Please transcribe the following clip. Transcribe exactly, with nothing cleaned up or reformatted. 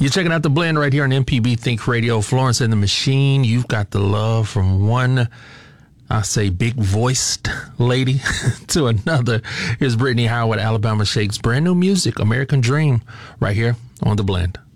You're checking out The Blend right here on M P B Think Radio. Florence and the Machine. You've got the love from one, I say, big-voiced lady to another. Here's Brittany Howard, Alabama Shakes. Brand new music, American Dream, right here on The Blend.